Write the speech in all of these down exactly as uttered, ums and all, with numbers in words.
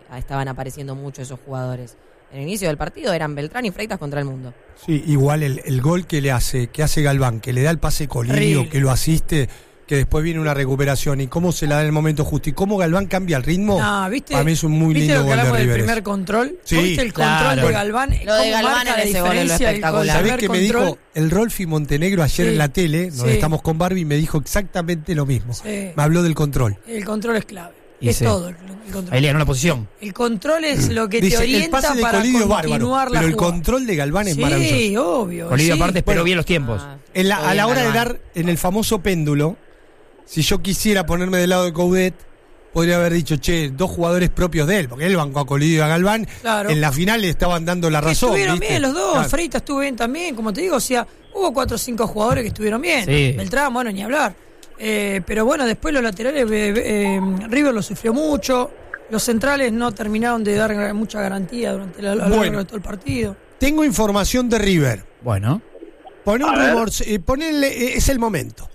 estaban apareciendo mucho esos jugadores. En el inicio del partido eran Beltrán y Freitas contra el mundo. Sí, igual el, el gol que le hace, que hace Galván, que le da el pase Colidio, que lo asiste, que después viene una recuperación y cómo se la da en el momento justo y cómo Galván cambia el ritmo. No, ¿viste? Para mí es un muy ¿viste lindo lo que gol de hablamos del River. primer control? Sí, ¿Viste el claro. control de Galván? Lo de ¿Cómo Galván marca en la ese gol es lo diferencia? El- espectacular. el ¿Sabés primer que me control? dijo el Rolfi Montenegro ayer Sí. en la tele, donde Sí. estamos con Barbie, me dijo exactamente lo mismo? Sí. Me habló del control. El control es clave. Y es sí. todo el, el control. Ahí le ganó la posición. El control es lo que Dice, te el orienta pase de para Colidio es continuar bárbaro, la pero el jugada. control de Galván es Sí, maravilloso. obvio. Colidio sí. aparte esperó Bueno. bien los tiempos. Ah, En la, a bien la hora de Galván. dar en el famoso péndulo, si yo quisiera ponerme del lado de Coudet, podría haber dicho, che, dos jugadores propios de él, porque él bancó a Colidio y a Galván. Claro. En la final le estaban dando la Que razón. estuvieron ¿viste? bien los dos, Claro. Freitas estuvo bien también, como te digo, o sea, hubo cuatro o cinco jugadores que estuvieron bien. Sí. Beltrán, bueno, ni hablar. Eh, pero bueno, después los laterales, eh, eh, River lo sufrió mucho, los centrales no terminaron de dar mucha garantía durante la, a lo largo Bueno. de todo el partido. Tengo información de River. Bueno. Poné un A ver. remorse- eh, ponele, eh, es el momento.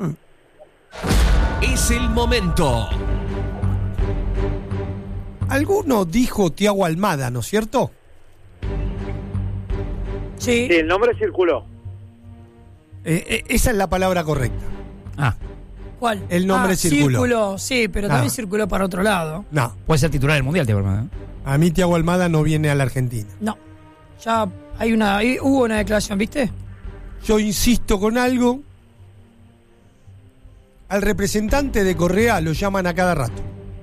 Es el momento. Alguno dijo Tiago Almada, ¿no es cierto? Sí. Sí, el nombre circuló. Eh, eh, esa es la palabra correcta. Ah, ¿Cuál? El nombre Ah, circuló. Sí, pero Ah. también circuló para otro lado. No, puede ser titular del Mundial, Tiago Almada, ¿eh? a mí Tiago Almada no viene a la Argentina. No. Ya hay una, hay- hubo una declaración, ¿viste? Yo insisto con algo. Al representante de Correa lo llaman a cada rato.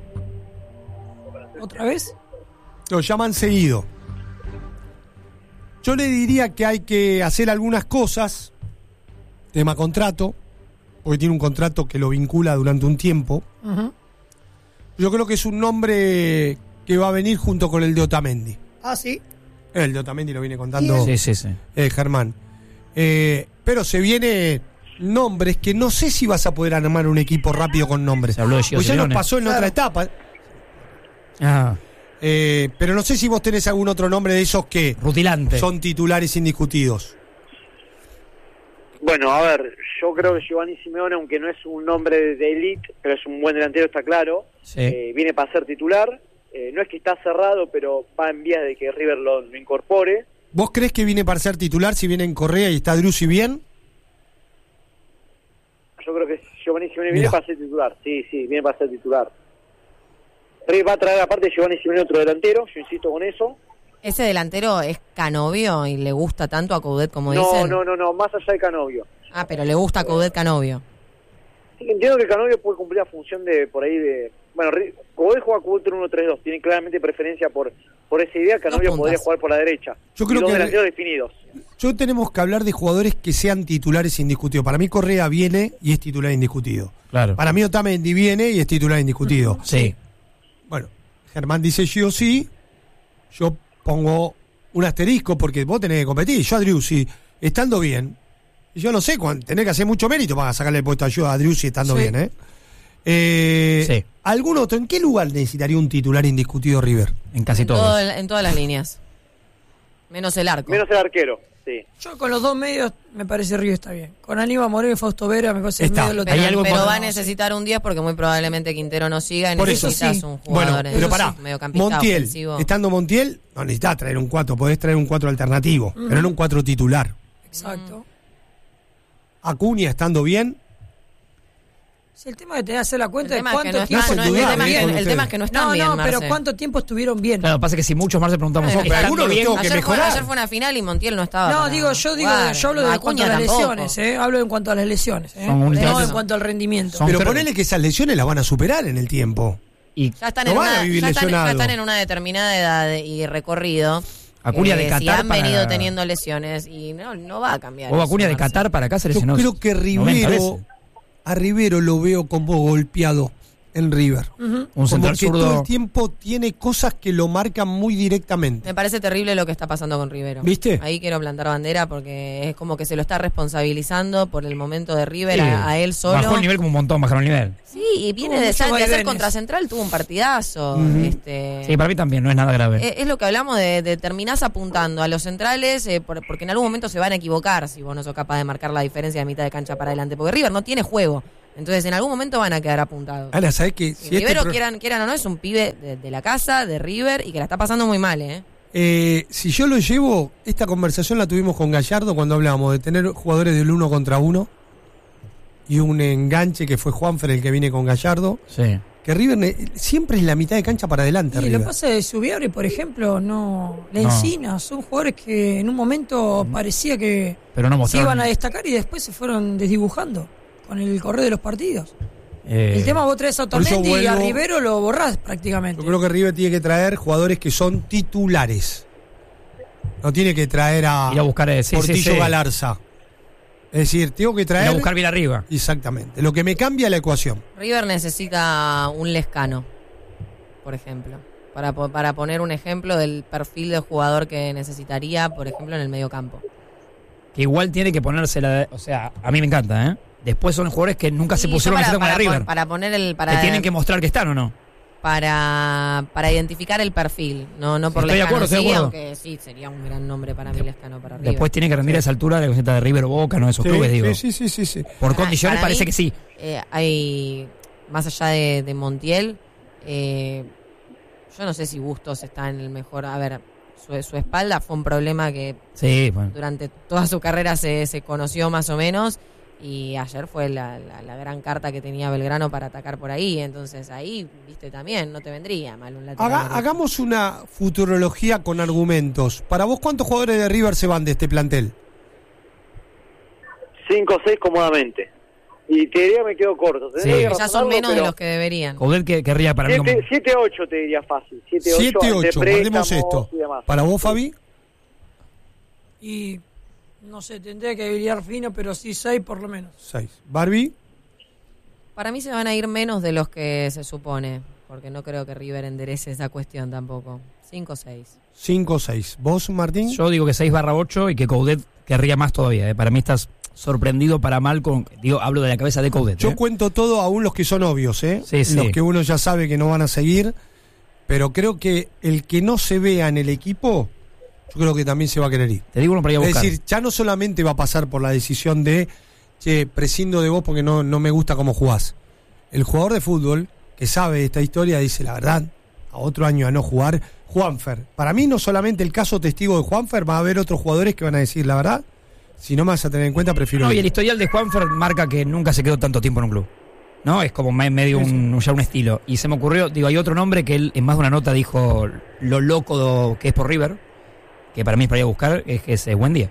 ¿Otra vez? Lo llaman seguido. Yo le diría que hay que hacer algunas cosas. Tema contrato. Porque tiene un contrato que lo vincula durante un tiempo. Ujú. Yo creo que es un nombre que va a venir junto con el de Otamendi. Ah, sí. El de Otamendi lo viene contando Sí, sí, sí. eh, Germán. Eh, pero se vienen nombres que no sé si vas a poder armar un equipo rápido con nombres. Se habló de Gio Pues ya nos Simeone. pasó en Claro. otra etapa. Ah, Eh, pero no sé si vos tenés algún otro nombre de esos que rutilante. son titulares indiscutidos. Bueno, a ver, yo creo que Giovanni Simeone, aunque no es un nombre de élite, pero es un buen delantero, está claro. Sí. Eh, viene para ser titular. Eh, no es que está cerrado, pero va en vías de que River lo, lo incorpore. ¿Vos crees que viene para ser titular si viene en Correa y está Drussi bien? Yo creo que Giovanni Simeone Mirá. viene para ser titular. Sí, sí, viene para ser titular. River va a traer aparte de Giovanni Simeone otro delantero, yo insisto con eso. ¿Ese delantero es Canovio y le gusta tanto a Coudet como No, dicen? no, no, no, más allá de Canovio. Ah, pero le gusta a Coudet Canovio. Sí, entiendo que Canovio puede cumplir la función de, por ahí, de... Bueno, Ri- Coudet juega con otro uno tres dos, tiene claramente preferencia por por esa idea. Canovio puntas. podría jugar por la derecha. Yo creo y dos que- delanteros definidos. Yo tenemos que hablar de jugadores que sean titulares indiscutidos. Para mí Correa viene y es titular indiscutido. Claro. Para mí Otamendi viene y es titular indiscutido. Sí. Bueno, Germán dice sí o sí. Yo pongo un asterisco porque vos tenés que competir. Yo a Driussi, estando bien, y yo no sé, cuán- tenés que hacer mucho mérito para sacarle el puesto a yo a Driussi estando Sí. bien, ¿eh? Eh, Sí. ¿Algún otro? ¿En qué lugar necesitaría un titular indiscutido River? En casi En, todo todos. el- en todas las líneas. Menos el arco. Menos el arquero, sí. Yo con los dos medios me parece Río está bien. Con Aníbal Moreno y Fausto Vera me parece Está. el medio lo Pero, Hay algo pero por- va a necesitar un diez porque muy probablemente Quintero no siga y Por eso necesitas sí. un Bueno, jugador pero en- pará, mediocampista Montiel, ofensivo. estando Montiel, no necesitas traer un cuatro, podés traer un cuatro alternativo, pero no un cuatro titular. Exacto. Acuña estando bien, Si el tema que tenés que hacer la El cuenta de tema, es que cuánto no tiempo están, no, el, indudable, tema, bien el- con el ustedes. tema es que no están No, bien, no, pero Marce. ¿cuánto tiempo estuvieron bien? Claro, pasa que si muchos más le preguntamos. Bueno, pero ¿estando algunos lo bien? tengo que Ayer fue, mejorar. ayer fue una final y Montiel no estaba. No, para digo, yo digo, jugar. yo hablo de Acuña cuanto a las tampoco. lesiones, ¿eh? Hablo en cuanto a las lesiones, ¿eh? Son No únicamente- en cuanto al rendimiento. Son- pero creo- ponele que esas lesiones las van a superar en el tiempo. Y Ya están, No en van a una, vivir ya, están, ya lesionados. están en una determinada edad y recorrido. Acuña de Eh, Qatar si han para- venido teniendo lesiones y no, no va a cambiar. o eso, Acuña de Marce. Qatar para acá se Yo lesionó. creo que noventa Rivero, veces. a Rivero lo veo como golpeado en River. Ujú. Un Como central que todo zurdo. el tiempo tiene cosas que lo marcan muy directamente. Me parece terrible lo que está pasando con Rivero. ¿Viste? Ahí quiero plantar bandera porque es como que se lo está responsabilizando por el momento de River Sí. a, a él solo. Bajó el nivel como un montón, bajaron el nivel. Sí, y viene Tuvo de, muchos ser- de hacer vaivenes. contra Central, tuvo un partidazo. Ujú. este, Sí, para mí también, no es nada grave. es, es lo que hablamos de, de terminás apuntando a los centrales eh, por- porque en algún momento se van a equivocar si vos no sos capaz de marcar la diferencia de mitad de cancha para adelante. Porque River no tiene juego. Entonces, en algún momento van a quedar apuntados. Ana, ¿sabés qué? Y Si Rivero, este pro- quieran, quieran o no, es un pibe de, de la casa, de River, y que la está pasando muy mal, ¿eh? Eh, si yo lo llevo, esta conversación la tuvimos con Gallardo cuando hablábamos de tener jugadores del uno contra uno y un enganche que fue Juanfer el que viene con Gallardo. Sí. Que River ne- siempre es la mitad de cancha para adelante. Y lo River. que pasa es Subiabre, por ejemplo, no. La No. Encina, son jugadores que en un momento parecía que Pero no se mostraron. iban a destacar y después se fueron desdibujando con el correr de los partidos. eh, El tema vos traes a por eso Otamendi y a vuelvo- Rivero lo borrás prácticamente. Yo creo que River tiene que traer jugadores que son titulares. No tiene que traer a Ir a buscar, eh, sí, Portillo sí, sí. Galarza. Es decir, tengo que Ir traer... a buscar bien arriba. Exactamente. Lo que me cambia la ecuación. River necesita un Lescano, por ejemplo. Para, po- para poner un ejemplo del perfil de jugador que necesitaría, por ejemplo, en el medio campo. Que igual tiene que ponerse la... O sea, a mí me encanta, ¿eh? Después son jugadores que nunca se Sí, pusieron yo a para, con la para, River. pon- para poner el... Para, que tienen que mostrar que están o no. para, para identificar el perfil, no, no por Estoy de Lescano, acuerdo, estoy de sí, acuerdo. aunque sí, sería un gran nombre para mí Lescano para River. Después tiene que rendir a esa altura de la camiseta de River o Boca, no de esos Sí, clubes, digo. sí, sí, sí, sí, sí. Por Para- condiciones para parece mí, que sí. Eh, hay, más allá de, de Montiel, eh, yo no sé si Bustos está en el mejor... A ver, su, su espalda fue un problema que Sí, bueno. durante toda su carrera se, se conoció más o menos, y ayer fue la, la, la gran carta que tenía Belgrano para atacar por ahí. Entonces ahí, viste, también no te vendría mal un lateral Haga- derecho. hagamos una futurología con argumentos. Para vos, ¿cuántos jugadores de River se van de este plantel? Cinco o seis cómodamente. Y te diría me quedo corto. Sí. Tendría que Ya son razonarlo, menos de pero los que deberían. Coudet que querría para mí como... siete, siete, ocho te diría fácil. siete, siete ocho, ocho, guardemos esto. y demás. Para vos, Fabi, Y no sé, tendría que brillar fino, pero sí seis por lo menos. seis. Barbie, Para mí se van a ir menos de los que se supone, porque no creo que River enderece esa cuestión tampoco. Cinco o seis. cinco o seis. ¿Vos, Martín? Yo digo que seis barra ocho y que Coudet querría más todavía. ¿eh? Para mí estás sorprendido para mal con... Digo, hablo de la cabeza de Coudet. Yo ¿eh? cuento todo, aún los que son obvios, ¿eh? Sí, sí. Los que uno ya sabe que no van a seguir. Pero creo que el que no se vea en el equipo, yo creo que también se va a querer ir. Te digo uno para ir a Es buscar. decir, ya no solamente va a pasar por la decisión de, che, prescindo de vos porque no, no me gusta cómo jugás. El jugador de fútbol que sabe esta historia dice, la verdad, a otro año a no jugar, Juanfer. Para mí no solamente el caso testigo de Juanfer, va a haber otros jugadores que van a decir, la verdad, si no me vas a tener en cuenta, prefiero No, y ir. el historial de Juanfer marca que nunca se quedó tanto tiempo en un club. ¿No? Es como me- medio un, ya un estilo. Y se me ocurrió, digo, hay otro nombre que él en más de una nota dijo lo loco do- que es por River, que para mí es para ir a buscar, es que es eh, Buendía.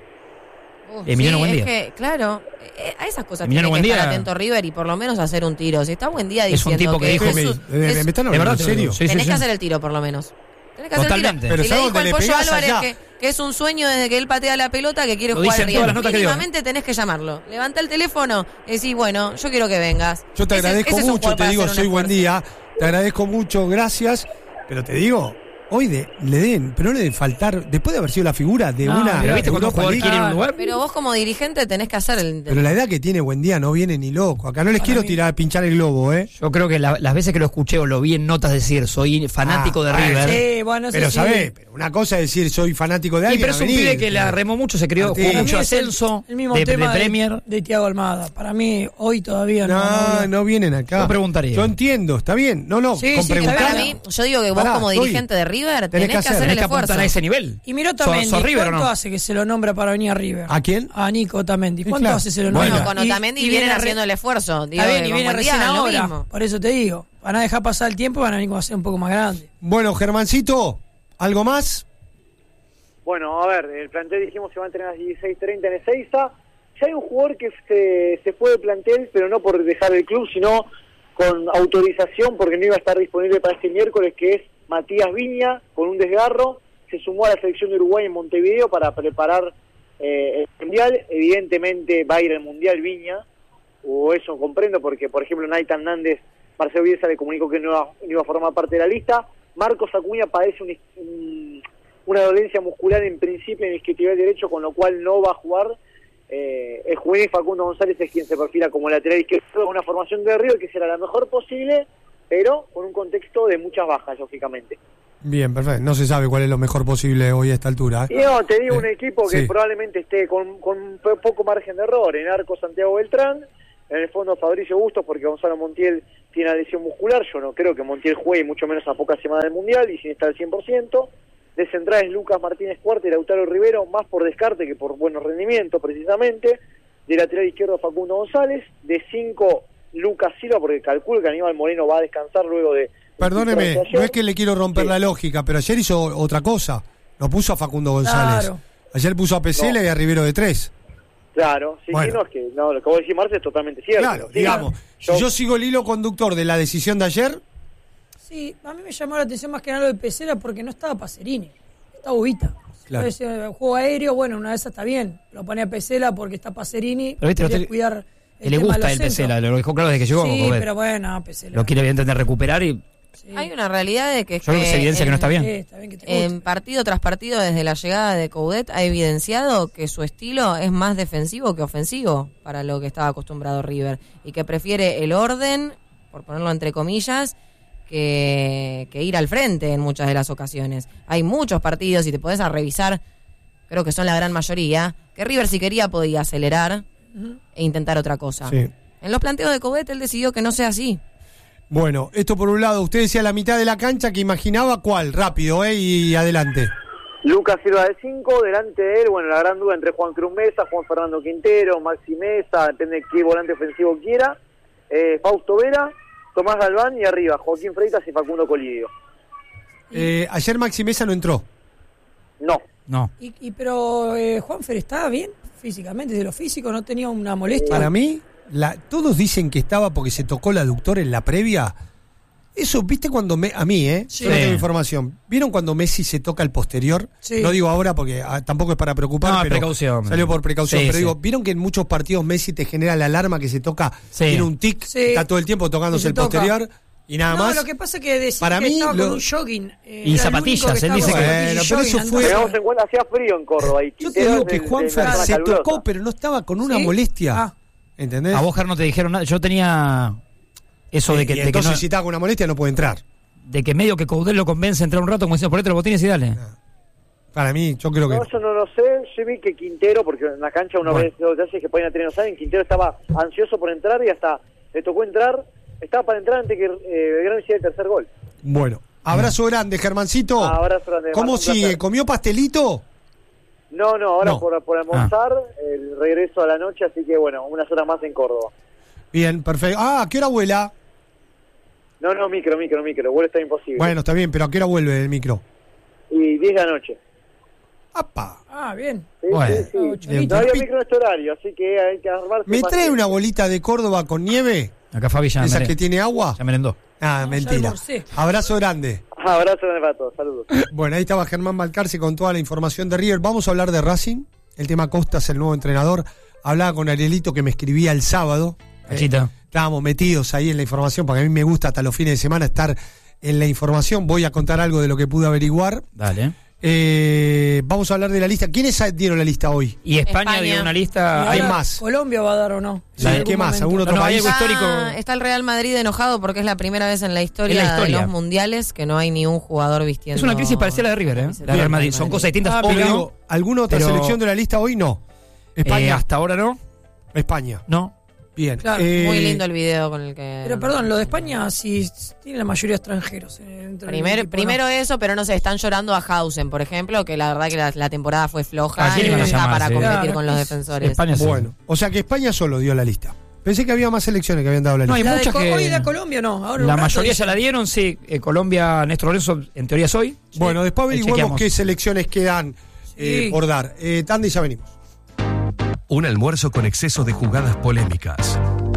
Uf, Emiliano sí, Buendía. es que, claro, eh, a esas cosas Emiliano tiene que estar Buendía. atento River y por lo menos hacer un tiro. Si está Buendía Es un diciendo tipo que dijo es me, un- me- es- me están De hablando verdad, en te lo digo. serio. Sí, sí, tenés sí. que hacer el tiro por lo menos. Tenés que hacer Totalmente. el Pero tiro. Si ¿sabes le dijo dónde el le Pollo pegás Álvarez allá? que, que es un sueño desde que él patea la pelota que quiere Lo jugar dicen al todas River. las notas que dio. Mínimamente tenés que llamarlo. Levanta el teléfono y decís, bueno, yo quiero que vengas. Yo te Ese- agradezco ese es un mucho, jugador te para digo, hacer un soy buen esfuerzo. día, te agradezco mucho, gracias, pero te digo, hoy de, le den, pero no le den faltar, después de haber sido la figura de No, una Pero viste cuando un Europa jugador League, quiere ir a un lugar. Pero vos como dirigente tenés que hacer el... pero la edad que tiene Buendía no viene ni loco, acá no les Para quiero mí- tirar, pinchar el globo, ¿eh? Yo creo que la- las veces que lo escuché o lo vi en notas decir soy fanático Ah, de bueno, River. Sí, bueno, eso Pero sí. sabés, pero una cosa es decir soy fanático de Sí, alguien. pero es a un venir, pibe que la pero- remó mucho, se crió, Martín. jugó Para mucho mí es el- ascenso el mismo de, de tema de, Premier. de Thiago Almada. Para mí, hoy todavía no. No, no, no vienen acá. Yo preguntaría. Yo entiendo, está bien. No, no, Sí, con sí, preguntar. Para mí, yo digo que vos Pará, como estoy. dirigente de River Tenés tenés, que que hacer, hacer Tenés el que esfuerzo. apuntar a ese nivel. Y miró ¿Sos- Otamendi, sos River o ¿cuánto no? hace que se lo nombra para venir a River? ¿A quién? A Nico Otamendi. Sí, ¿Cuánto claro. hace se lo Bueno. nombra? Bueno, con Y- Otamendi y vienen viene re- haciendo el esfuerzo. Digo, Está bien, y con viene Buendía recién es lo ahora. mismo. Por eso te digo. Van a dejar pasar el tiempo y van a venir con a ser un poco más grande. Bueno, Germancito, ¿algo más? Bueno, a ver, el plantel dijimos se va a entrenar a las dieciséis treinta en Ezeiza. Ya hay un jugador que se, se fue del plantel, pero no por dejar el club, sino con autorización, porque no iba a estar disponible para este miércoles, que es Matías Viña, con un desgarro. Se sumó a la selección de Uruguay en Montevideo para preparar eh, el Mundial. Evidentemente va a ir al Mundial Viña, o eso comprendo, porque, por ejemplo, Nathan Hernández, Marcelo Bielsa le comunicó que no iba, no iba a formar parte de la lista. Marcos Acuña padece un, un, una dolencia muscular en principio en el isquiotibial derecho, con lo cual no va a jugar. Eh, el juvenil Facundo González es quien se perfila como lateral izquierdo, una formación de River que será la mejor posible, pero con un contexto de muchas bajas, lógicamente. Bien, perfecto. No se sabe cuál es lo mejor posible hoy a esta altura. Y ¿eh? no, te digo, un Eh, equipo que sí. probablemente esté con, con un poco margen de error, en arco Santiago Beltrán, en el fondo Fabricio Bustos, porque Gonzalo Montiel tiene una lesión muscular. Yo no creo que Montiel juegue, mucho menos a pocas semanas del Mundial y sin estar al cien por ciento. De centrales Lucas Martínez Cuarta y Lautaro Rivero, más por descarte que por buenos rendimientos precisamente. De lateral izquierdo Facundo González. De cinco Lucas Silva, porque calculo que Aníbal Moreno va a descansar luego de... Perdóneme, no es que le quiero romper sí. la lógica, pero ayer hizo otra cosa. No puso a Facundo González. Claro. Ayer puso a Pesela No. y a Rivero de tres. Claro, sí, Bueno. sí, no, es que no, lo que vos decís, Marce, es totalmente cierto. Claro, Sí, digamos, yo- si yo sigo el hilo conductor de la decisión de ayer, Sí, a mí me llamó la atención más que nada lo de Pesela porque no estaba Pacerini, estaba Ubita. Claro. Entonces, el juego aéreo, bueno, una vez está bien, lo pone a Pesela porque está Pacerini, Pero viste, no quiere te- cuidar Que le tema de gusta los el centros. Pesela, lo dejó claro desde que llegó. Sí, Covet. pero bueno, Pesela. Lo quiere evidentemente recuperar y Sí. Hay una realidad de que... yo creo que se evidencia en- que no está Sí, bien. está bien que te guste. En partido tras partido, desde la llegada de Coudet, ha evidenciado que su estilo es más defensivo que ofensivo para lo que estaba acostumbrado River. Y que prefiere el orden, por ponerlo entre comillas, que, que ir al frente en muchas de las ocasiones. Hay muchos partidos, y te podés a revisar, creo que son la gran mayoría, que River si quería podía acelerar e intentar otra cosa. sí. En los planteos de Coudet él decidió que no sea así. Bueno, esto por un lado, usted decía la mitad de la cancha que imaginaba cuál, rápido, ¿eh? Y adelante. Lucas Silva de cinco, delante de él, bueno, la gran duda entre Juan Cruz Mesa, Juan Fernando Quintero, Maxi Mesa, depende de qué volante ofensivo quiera, eh, Fausto Vera, Tomás Galván y arriba, Joaquín Freitas y Facundo Colidio. Eh, ayer Maxi Mesa no entró. No, No. Y, y pero eh, Juanfer estaba bien físicamente, de lo físico no tenía una molestia. Para mí, la, todos dicen que estaba porque se tocó el aductor en la previa. Eso, ¿viste cuando me, a mí, eh? Sí. Yo no tengo información. ¿Vieron cuando Messi se toca el posterior? Sí. No digo ahora porque ah, tampoco es para preocupar, No, pero precaución. salió por precaución. Sí, pero sí. digo, ¿vieron que en muchos partidos Messi te genera la alarma que se toca, Sí. tiene un tic, Sí. está todo el tiempo tocándose Que se el toca. posterior y nada no, más? lo que pasa es que decía Para que mí, estaba lo- con un jogging. eh, Y era el zapatillas, único que él estaba dice con que- zapatillas y Bueno, pero jogging, eso fue- andaba- tengamos en cuenta, hacía frío en Córdoba. Y Yo te Quintero digo es que de- de Juanfer zona se calurosa. tocó, pero no estaba con una ¿Sí? molestia. Ah. ¿Entendés? A vos, Ger, no te dijeron nada. Yo tenía eso de que, y de que, entonces no- si estaba con una molestia no puede entrar. de que medio que Coudet lo convence a entrar un rato como diciendo, ponete los botines y dale. Para mí, yo creo que... No, eso no lo sé. Yo vi que Quintero, porque en la cancha una Bueno. vez los detalles que pueden tener no saben, Quintero estaba ansioso por entrar y hasta le tocó entrar, estaba para entrar antes que eh, Belgrano hiciera el tercer gol. Bueno, abrazo grande, Germancito. Abrazo grande, ¿Cómo un placer. sigue? ¿Comió pastelito? No, no, ahora No. por, por almorzar, el regreso a la noche, así que bueno, unas horas más en Córdoba. Bien, perfecto. Ah, ¿a qué hora vuela? No, no, micro, micro, micro, vuelo está imposible. Bueno, está bien, pero ¿a qué hora vuelve el micro? Y diez de la noche. ¡Apa! Ah, bien. Sí, Bueno. sí, sí. Oh, cholito. No había Pi- micro en este horario, así que hay que armarse. ¿Me más trae tiempo. una bolita de Córdoba con nieve? Acá Fabi ya, ¿Esa mere- que tiene agua? ya merendó. Ah, No, ya mentira. almorcé. Abrazo grande. Abrazo grande para todos, saludos. Bueno, ahí estaba Germán Balcarce con toda la información de River. Vamos a hablar de Racing. El tema Costas, el nuevo entrenador. Hablaba con Arielito que me escribía el sábado. Cachita. Estábamos metidos ahí en la información, porque a mí me gusta hasta los fines de semana estar en la información. Voy a contar algo de lo que pude averiguar. Dale. Eh, vamos a hablar de la lista. ¿Quiénes dieron la lista hoy? Y España, España. dio una Y lista. hay ahora, más. ¿Colombia va a dar o no? Sí, En algún ¿qué más? momento. ¿Algún otro No, no, hay país? algo histórico. Está, está el Real Madrid enojado porque es la primera vez en la historia, En la historia. de los mundiales que no hay ni un jugador vistiendo. Es una crisis parecida a la de River, ¿eh? camiseta La de Real del Madrid. Son cosas distintas. Ah, Pero obvio. digo, ¿alguna otra Pero- selección de la lista hoy? No. Eh, España. hasta ahora no. España. No. Bien. Claro, Eh, Muy lindo el video con el que... Pero perdón, lo de España sí tiene la mayoría extranjeros. eh, dentro del Primero, equipo, primero ¿no? eso, pero no sé, están llorando a Hausen, por ejemplo, que la verdad que la, la temporada fue floja ¿A quién y iban no a está llamar? para Sí. competir Claro. con los defensores. España sí. Bueno, o sea que España solo dio la lista. Pensé que había más selecciones que habían dado la No, hay lista. La de muchas Co- que- Hoy la Colombia no. Ahora un La rato mayoría dice- ya la dieron, sí. Eh, Colombia, Néstor Lorenzo, en teoría soy. Bueno, después Ahí averiguamos chequeamos. qué selecciones quedan eh, Sí. por dar. Eh, Tanda y ya venimos. Un almuerzo con exceso de jugadas polémicas.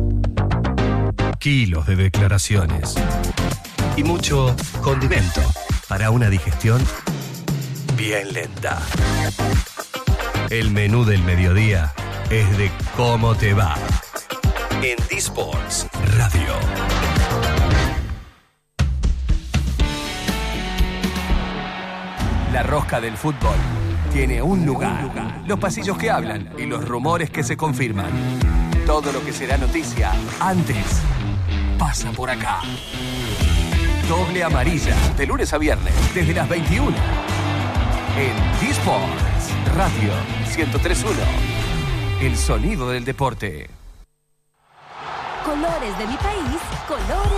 Kilos de declaraciones. Y mucho condimento para una digestión bien lenta. El menú del mediodía es de cómo te va. En D-Sports Radio. La rosca del fútbol tiene un lugar. Los pasillos que hablan y los rumores que se confirman. Todo lo que será noticia antes pasa por acá. Doble amarilla, de lunes a viernes, desde las veintiuna. En D-Sports Radio ciento tres punto uno. El sonido del deporte. Colores de mi país, colores